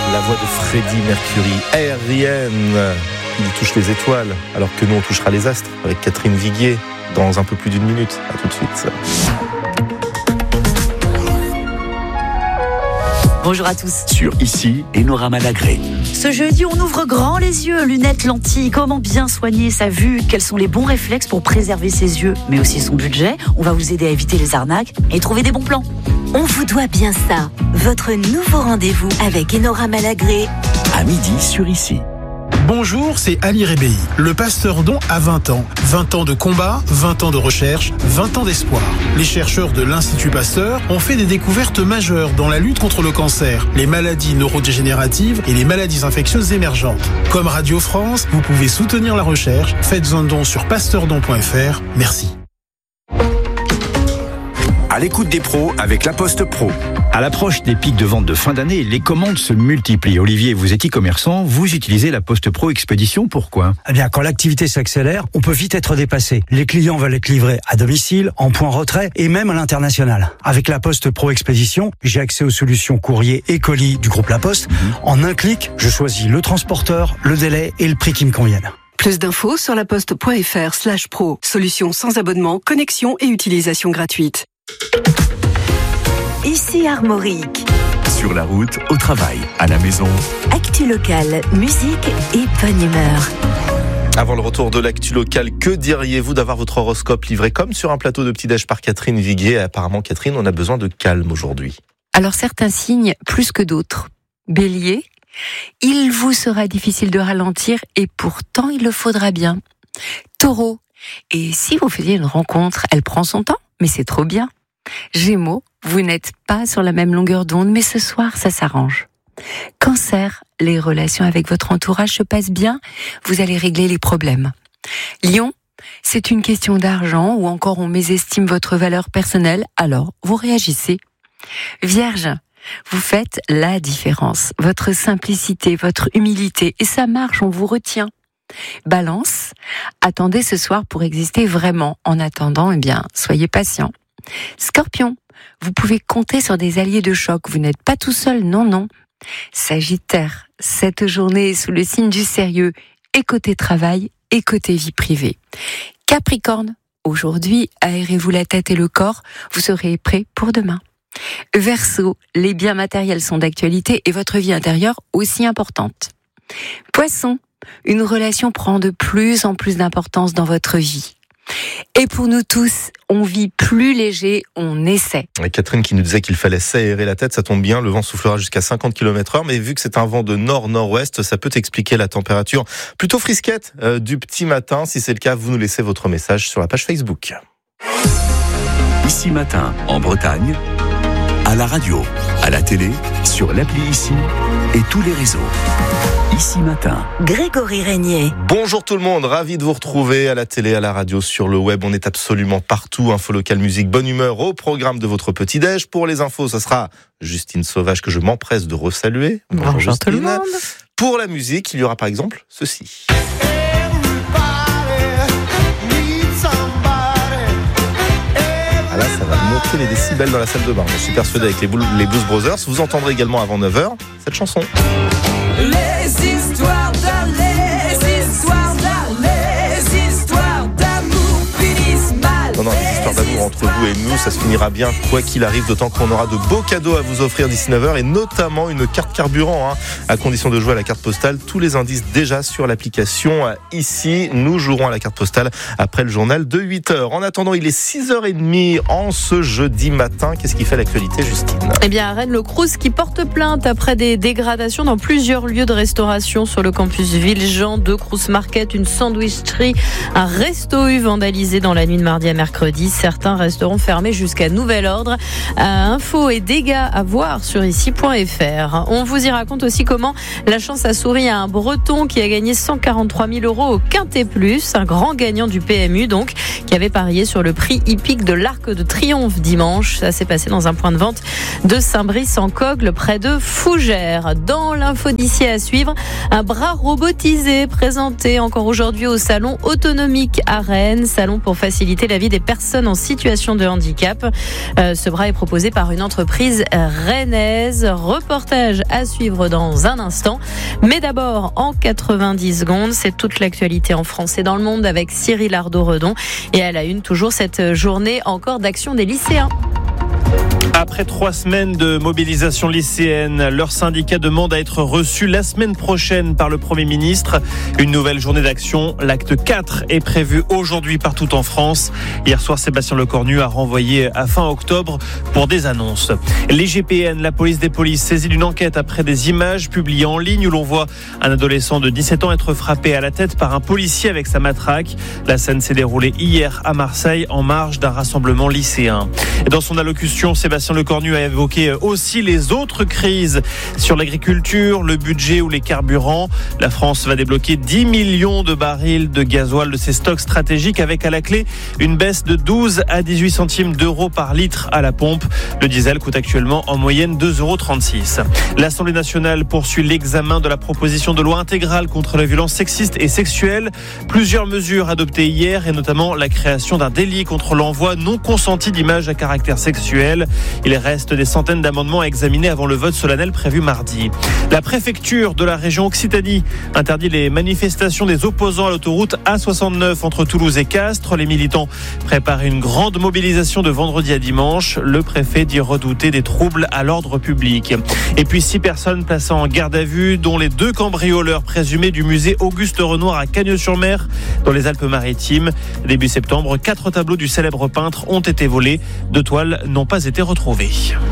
La voix de Freddie Mercury, aérienne. Il touche les étoiles, alors que nous on touchera les astres avec Catherine Viguier dans un peu plus d'une minute. À tout de suite. Bonjour à tous. Sur Ici, Enora Malagré. Ce jeudi, on ouvre grand les yeux, lunettes, lentilles. Comment bien soigner sa vue? Quels sont les bons réflexes pour préserver ses yeux, mais aussi son budget? On va vous aider à éviter les arnaques et trouver des bons plans. On vous doit bien ça. Votre nouveau rendez-vous avec Enora Malagré. À midi sur Ici. Bonjour, c'est Ali Rebéi. Le Pasteur Don a 20 ans. 20 ans de combat, 20 ans de recherche, 20 ans d'espoir. Les chercheurs de l'Institut Pasteur ont fait des découvertes majeures dans la lutte contre le cancer, les maladies neurodégénératives et les maladies infectieuses émergentes. Comme Radio France, vous pouvez soutenir la recherche. Faites un don sur pasteurdon.fr. Merci. À l'écoute des pros avec La Poste Pro. À l'approche des pics de vente de fin d'année, les commandes se multiplient. Olivier, vous êtes e-commerçant, vous utilisez La Poste Pro Expédition, pourquoi ? Eh bien, quand l'activité s'accélère, on peut vite être dépassé. Les clients veulent être livrés à domicile, en point retrait et même à l'international. Avec La Poste Pro Expédition, j'ai accès aux solutions courrier et colis du groupe La Poste. En un clic, je choisis le transporteur, le délai et le prix qui me conviennent. Plus d'infos sur laposte.fr/pro. Solution sans abonnement, connexion et utilisation gratuite. Ici Armorique. Sur la route, au travail, à la maison. Actu locale, musique et bonne humeur. Avant le retour de l'actu locale, que diriez-vous d'avoir votre horoscope livré comme sur un plateau de petit-déj par Catherine Viguier? Apparemment, Catherine, on a besoin de calme aujourd'hui. Alors certains signes plus que d'autres. Bélier, il vous sera difficile de ralentir et pourtant il le faudra bien. Taureau, et si vous faisiez une rencontre, elle prend son temps, mais c'est trop bien. Gémeaux, vous n'êtes pas sur la même longueur d'onde, mais ce soir, ça s'arrange. Cancer, les relations avec votre entourage se passent bien, vous allez régler les problèmes. Lion, c'est une question d'argent ou encore on mésestime votre valeur personnelle, alors vous réagissez. Vierge, vous faites la différence. Votre simplicité, votre humilité, et ça marche, on vous retient. Balance, attendez ce soir pour exister vraiment. En attendant, soyez patient. Scorpion, vous pouvez compter sur des alliés de choc. Vous n'êtes pas tout seul, non. Sagittaire, cette journée est sous le signe du sérieux, et côté travail, et côté vie privée. Capricorne, aujourd'hui, aérez-vous la tête et le corps, vous serez prêt pour demain. Verseau, les biens matériels sont d'actualité et votre vie intérieure aussi importante. Poisson, une relation prend de plus en plus d'importance dans votre vie. Et pour nous tous, on vit plus léger, on essaie. Et Catherine qui nous disait qu'il fallait s'aérer la tête, ça tombe bien, le vent soufflera jusqu'à 50 km/h, mais vu que c'est un vent de nord-nord-ouest, ça peut expliquer la température plutôt frisquette du petit matin. Si c'est le cas, vous nous laissez votre message sur la page Facebook. Ici Matin, en Bretagne, à la radio, à la télé, sur l'appli Ici et tous les réseaux. Ici Matin. Grégory Régnier. Bonjour tout le monde, ravi de vous retrouver à la télé, à la radio, sur le web. On est absolument partout. Info locale, musique, bonne humeur au programme de votre petit-déj. Pour les infos, ce sera Justine Sauvage que je m'empresse de resaluer. Bonjour tout le monde. Pour la musique, il y aura par exemple ceci. Ah là, ça va monter les décibels dans la salle de bain. Je suis persuadé avec les Blues Brothers. Vous entendrez également avant 9h cette chanson. Les histoires d'amour finissent mal. Non, les histoires d'amour entre vous et nous, ça se finira bien quoi qu'il arrive, d'autant qu'on aura de beaux cadeaux à vous offrir d'ici 9h et notamment une carte carburant, à condition de jouer à la carte postale. Tous les indices déjà sur l'application Ici. Nous jouerons à la carte postale après le journal de 8h. En attendant, il est 6h30 en ce jeudi matin. Qu'est-ce qui fait l'actualité, Justine ? Eh bien, à Rennes, le Crous qui porte plainte après des dégradations dans plusieurs lieux de restauration sur le campus Villejean, 2 Crous Market, une sandwicherie, un resto-u vandalisé dans la nuit de mardi à mercredi. Certains resteront fermés jusqu'à nouvel ordre. Infos et dégâts à voir sur ici.fr. On vous y raconte aussi comment la chance a souri à un Breton qui a gagné 143 000 € au Quintet Plus, un grand gagnant du PMU donc, qui avait parié sur le prix hippique de l'Arc de Triomphe dimanche. Ça s'est passé dans un point de vente de Saint-Brice-en-Cogle, près de Fougères. Dans l'info d'ici à suivre, un bras robotisé présenté encore aujourd'hui au salon autonomique à Rennes, salon pour faciliter la vie des personnes en situation situation de handicap. Ce bras est proposé par une entreprise rennaise. Reportage à suivre dans un instant. Mais d'abord, en 90 secondes, c'est toute l'actualité en France et dans le monde avec Cyril Ardo-Redon. Et à la une, toujours cette journée encore d'action des lycéens. Après 3 semaines de mobilisation lycéenne, leur syndicat demande à être reçu la semaine prochaine par le Premier ministre. Une nouvelle journée d'action, l'acte 4, est prévu aujourd'hui partout en France. Hier soir, Sébastien Lecornu a renvoyé à fin octobre pour des annonces. L'IGPN, la police des polices, saisit d'une enquête après des images publiées en ligne où l'on voit un adolescent de 17 ans être frappé à la tête par un policier avec sa matraque. La scène s'est déroulée hier à Marseille en marge d'un rassemblement lycéen. Et dans son allocution, Sébastien Lecornu a évoqué aussi les autres crises sur l'agriculture, le budget ou les carburants. La France va débloquer 10 millions de barils de gasoil de ses stocks stratégiques avec à la clé une baisse de 12 à 18 centimes d'euros par litre à la pompe. Le diesel coûte actuellement en moyenne 2,36 €. L'Assemblée nationale poursuit l'examen de la proposition de loi intégrale contre la violence sexiste et sexuelle. Plusieurs mesures adoptées hier et notamment la création d'un délit contre l'envoi non consenti d'images à caractère sexuel. Il reste des centaines d'amendements à examiner avant le vote solennel prévu mardi. La préfecture de la région Occitanie interdit les manifestations des opposants à l'autoroute A69 entre Toulouse et Castres. Les militants préparent une grande mobilisation de vendredi à dimanche. Le préfet dit redouter des troubles à l'ordre public. Et puis 6 personnes placées en garde à vue, dont les 2 cambrioleurs présumés du musée Auguste Renoir à Cagnes-sur-Mer, dans les Alpes-Maritimes. Début septembre, 4 tableaux du célèbre peintre ont été volés. 2 toiles n'ont pas été retrouvées.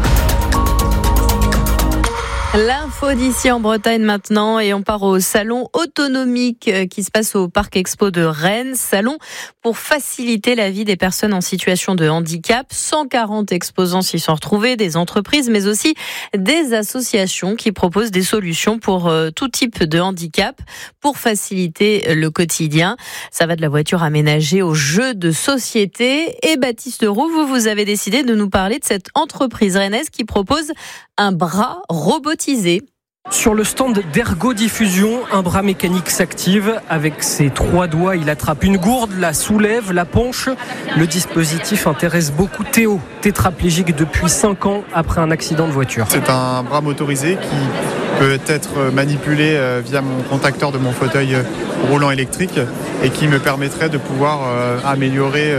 L'info d'ici en Bretagne maintenant et on part au salon autonomique qui se passe au Parc Expo de Rennes. Salon pour faciliter la vie des personnes en situation de handicap. 140 exposants s'y sont retrouvés, des entreprises mais aussi des associations qui proposent des solutions pour tout type de handicap pour faciliter le quotidien. Ça va de la voiture aménagée aux jeux de société. Et Baptiste Roux, vous avez décidé de nous parler de cette entreprise rennaise qui propose un bras robotisé. Sur le stand d'Ergo Diffusion, un bras mécanique s'active. Avec ses 3 doigts, il attrape une gourde, la soulève, la penche. Le dispositif intéresse beaucoup Théo, tétraplégique depuis 5 ans après un accident de voiture. C'est un bras motorisé qui peut être manipulé via mon contacteur de mon fauteuil roulant électrique et qui me permettrait de pouvoir améliorer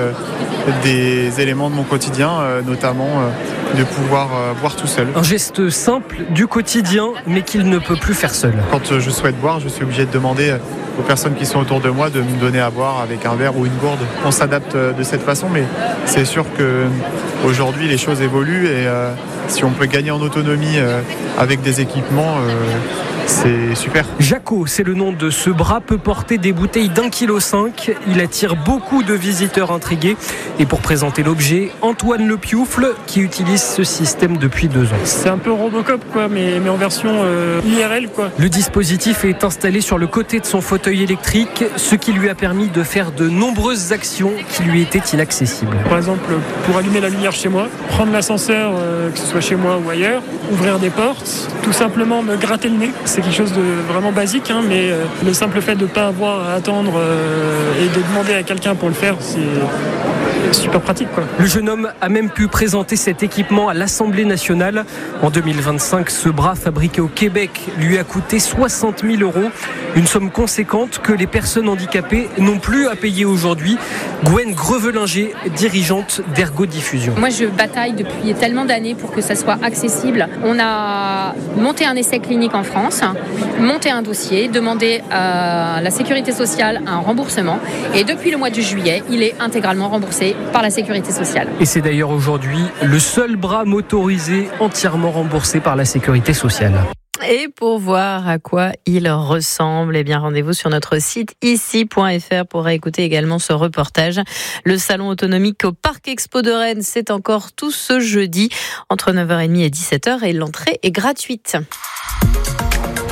des éléments de mon quotidien, notamment de pouvoir boire tout seul. Un geste simple du quotidien, mais qu'il ne peut plus faire seul. Quand je souhaite boire, je suis obligé de demander aux personnes qui sont autour de moi de me donner à boire avec un verre ou une gourde. On s'adapte de cette façon, mais c'est sûr qu'aujourd'hui les choses évoluent et si on peut gagner en autonomie avec des équipements, c'est super. Jaco, c'est le nom de ce bras, peut porter des bouteilles d'1,5 kg. Il attire beaucoup de visiteurs intrigués. Et pour présenter l'objet, Antoine Le Pioufle, qui utilise ce système depuis 2 ans. C'est un peu Robocop, quoi, mais en version IRL, quoi. Le dispositif est installé sur le côté de son fauteuil électrique, ce qui lui a permis de faire de nombreuses actions qui lui étaient inaccessibles. Par exemple, pour allumer la lumière chez moi, prendre l'ascenseur, que ce soit chez moi ou ailleurs, ouvrir des portes, tout simplement me gratter le nez. C'est quelque chose de vraiment basique, hein, mais le simple fait de ne pas avoir à attendre et de demander à quelqu'un pour le faire, c'est super pratique, quoi. Le jeune homme a même pu présenter cet équipement à l'Assemblée nationale. En 2025, ce bras fabriqué au Québec lui a coûté 60 000 €. Une somme conséquente que les personnes handicapées n'ont plus à payer aujourd'hui. Gwen Grevelinger, dirigeante d'Ergo Diffusion. Moi, je bataille depuis tellement d'années pour que ça soit accessible. On a monté un essai clinique en France, monté un dossier, demandé à la Sécurité sociale un remboursement. Et depuis le mois de juillet, il est intégralement remboursé par la Sécurité sociale. Et c'est d'ailleurs aujourd'hui le seul bras motorisé entièrement remboursé par la Sécurité sociale. Et pour voir à quoi il ressemble, eh bien rendez-vous sur notre site ici.fr pour écouter également ce reportage. Le salon autonomique au Parc Expo de Rennes, c'est encore tout ce jeudi entre 9h30 et 17h et l'entrée est gratuite.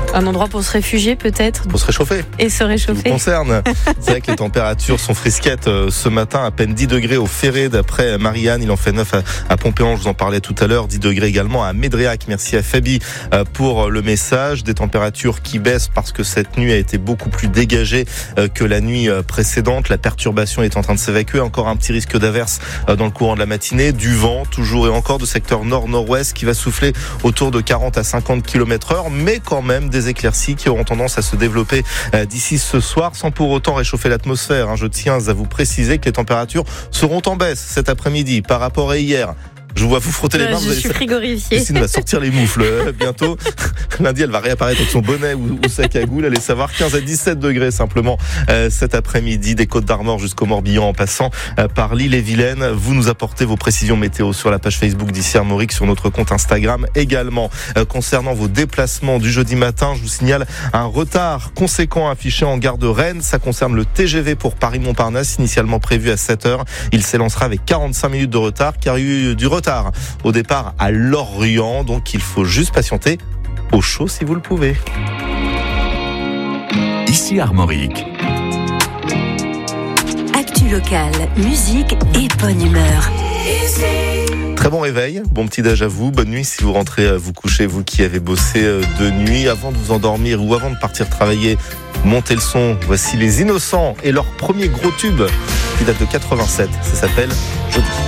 Un endroit pour se réfugier peut-être. Pour se réchauffer. Et se réchauffer. Qui vous concerne. C'est vrai que les températures sont frisquettes ce matin, à peine 10 degrés au Ferré d'après Marianne. Il en fait 9 à Pompéan, je vous en parlais tout à l'heure. 10 degrés également à Médréac. Merci à Fabi pour le message. Des températures qui baissent parce que cette nuit a été beaucoup plus dégagée que la nuit précédente. La perturbation est en train de s'évacuer. Encore un petit risque d'averse dans le courant de la matinée. Du vent, toujours et encore, de secteur nord-nord-ouest qui va souffler autour de 40 à 50 km/h, mais quand même des éclaircies qui auront tendance à se développer d'ici ce soir, sans pour autant réchauffer l'atmosphère. Je tiens à vous préciser que les températures seront en baisse cet après-midi par rapport à hier. Je vous vois vous frotter les mains. Je suis frigorifiée. Christine va sortir les moufles bientôt. Lundi, elle va réapparaître avec son bonnet ou sa cagoule. Allez savoir, 15 à 17 degrés simplement cet après-midi, des Côtes d'Armor jusqu'au Morbihan en passant par l'Île-et-Vilaine. Vous nous apportez vos précisions météo sur la page Facebook d'Ici Armorique, sur notre compte Instagram également. Concernant vos déplacements du jeudi matin, je vous signale un retard conséquent affiché en gare de Rennes. Ça concerne le TGV pour Paris-Montparnasse, initialement prévu à 7h. Il s'élancera avec 45 minutes de retard car il y a eu du retard au départ à Lorient, donc il faut juste patienter au chaud si vous le pouvez. Ici Armorique. Actu locale, musique et bonne humeur. Très bon réveil, bon petit déj à vous, bonne nuit si vous rentrez vous coucher, vous qui avez bossé de nuit. Avant de vous endormir ou avant de partir travailler, montez le son. Voici les Innocents et leur premier gros tube qui date de 87, ça s'appelle Jeudi.